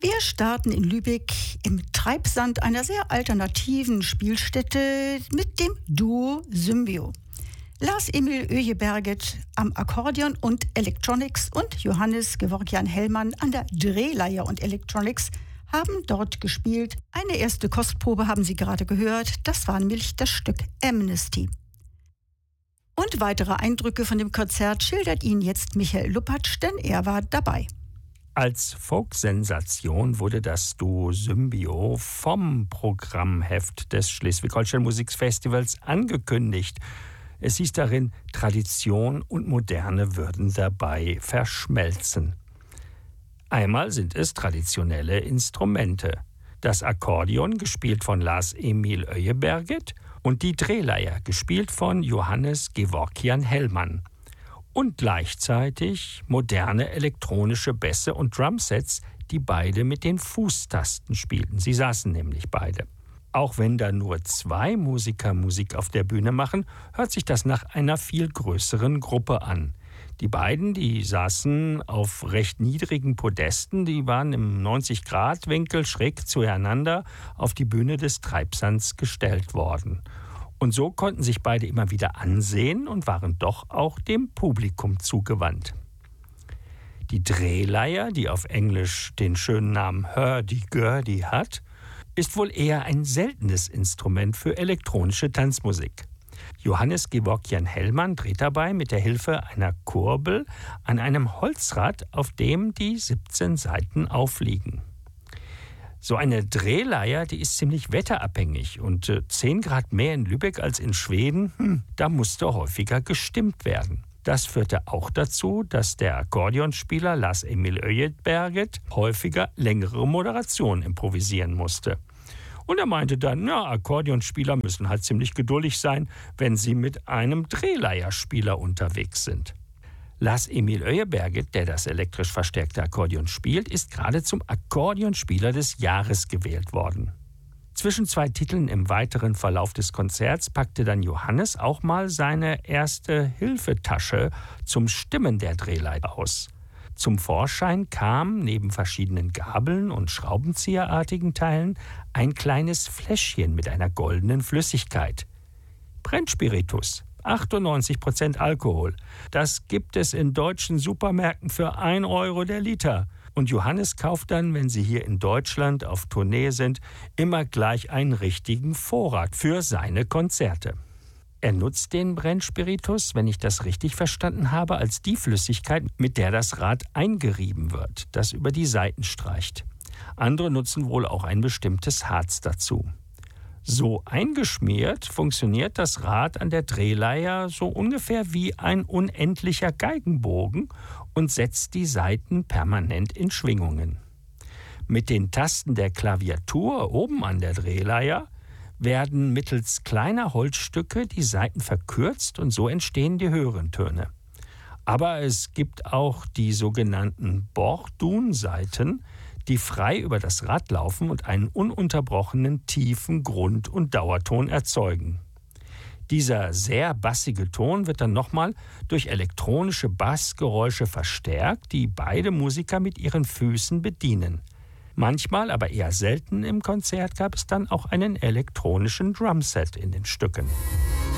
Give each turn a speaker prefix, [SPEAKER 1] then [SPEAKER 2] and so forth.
[SPEAKER 1] Wir starten in Lübeck im Treibsand einer sehr alternativen Spielstätte mit dem Duo Symbio. Lars-Emil Öjeberget am Akkordeon und Electronics und Johannes Gevorkian Hellmann an der Drehleier und Electronics haben dort gespielt. Eine erste Kostprobe haben Sie gerade gehört, das war nämlich das Stück Amnesty. Und weitere Eindrücke von dem Konzert schildert Ihnen jetzt Michael Luppatsch, denn er war dabei.
[SPEAKER 2] Als Folk-Sensation wurde das Duo Symbio vom Programmheft des Schleswig-Holstein Musikfestivals angekündigt. Es hieß darin, Tradition und Moderne würden dabei verschmelzen. Einmal sind es traditionelle Instrumente. Das Akkordeon, gespielt von Lars-Emil Öjeberget, und die Drehleier, gespielt von Johannes Gevorkian Hellmann. Und gleichzeitig moderne elektronische Bässe und Drumsets, die beide mit den Fußtasten spielten. Sie saßen nämlich beide. Auch wenn da nur 2 Musiker Musik auf der Bühne machen, hört sich das nach einer viel größeren Gruppe an. Die beiden, die saßen auf recht niedrigen Podesten, die waren im 90-Grad-Winkel schräg zueinander auf die Bühne des Treibsands gestellt worden. Und so konnten sich beide immer wieder ansehen und waren doch auch dem Publikum zugewandt. Die Drehleier, die auf Englisch den schönen Namen Hurdy-Gurdy hat, ist wohl eher ein seltenes Instrument für elektronische Tanzmusik. Johannes Gevorkian Hellmann dreht dabei mit der Hilfe einer Kurbel an einem Holzrad, auf dem die 17 Saiten aufliegen. So eine Drehleier, die ist ziemlich wetterabhängig und 10 Grad mehr in Lübeck als in Schweden, da musste häufiger gestimmt werden. Das führte auch dazu, dass der Akkordeonspieler Lars-Emil Öjeberget häufiger längere Moderationen improvisieren musste. Und er meinte dann, Akkordeonspieler müssen halt ziemlich geduldig sein, wenn sie mit einem Drehleierspieler unterwegs sind. Lars-Emil Öjeberget, der das elektrisch verstärkte Akkordeon spielt, ist gerade zum Akkordeonspieler des Jahres gewählt worden. Zwischen 2 Titeln im weiteren Verlauf des Konzerts packte dann Johannes auch mal seine erste Hilfetasche zum Stimmen der Drehleier aus. Zum Vorschein kam, neben verschiedenen Gabeln und schraubenzieherartigen Teilen, ein kleines Fläschchen mit einer goldenen Flüssigkeit. Brennspiritus, 98% Alkohol. Das gibt es in deutschen Supermärkten für 1 Euro der Liter. Und Johannes kauft dann, wenn sie hier in Deutschland auf Tournee sind, immer gleich einen richtigen Vorrat für seine Konzerte. Er nutzt den Brennspiritus, wenn ich das richtig verstanden habe, als die Flüssigkeit, mit der das Rad eingerieben wird, das über die Saiten streicht. Andere nutzen wohl auch ein bestimmtes Harz dazu. So eingeschmiert funktioniert das Rad an der Drehleier so ungefähr wie ein unendlicher Geigenbogen und setzt die Saiten permanent in Schwingungen. Mit den Tasten der Klaviatur oben an der Drehleier werden mittels kleiner Holzstücke die Saiten verkürzt und so entstehen die höheren Töne. Aber es gibt auch die sogenannten Bordun-Saiten, die frei über das Rad laufen und einen ununterbrochenen tiefen Grund- und Dauerton erzeugen. Dieser sehr bassige Ton wird dann nochmal durch elektronische Bassgeräusche verstärkt, die beide Musiker mit ihren Füßen bedienen. Manchmal, aber eher selten im Konzert, gab es dann auch einen elektronischen Drumset in den Stücken.